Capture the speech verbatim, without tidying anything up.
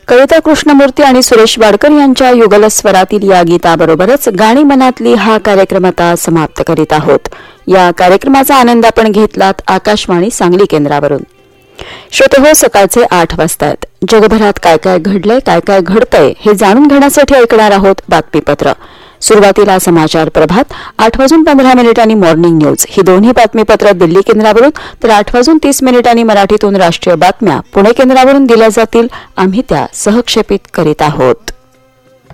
कविता कृष्णमूर्ती आणि सुरेश वाडकर यांच्या युगल स्वरातील या गीताबरोबरच गाणी मनातली हा कार्यक्रम आता समाप्त करीत आहोत। या कार्यक्रमाचा आनंद आपण घेतलात आकाशवाणी सांगली केंद्रावरून। श्रोतेहो, सकाळचे आठ वाजतायत। जगभरात काय काय घडलंय, काय काय घडतंय हे जाणून घेण्यासाठी ऐकणार आहोत बातमीपत्र। सुरुवातीला समाचार प्रभात, आठ वाजून पंधरा मिनिटांनी मॉर्निंग न्यूज ही दोन्ही बातमीपत्र दिल्ली केंद्रावरून, तर आठ वाजून तीस मिनिटांनी मराठीतून राष्ट्रीय बातम्या पुणे केंद्रावरून दिल्या जातील। आम्ही त्या सहक्षेपित करीत आहोत।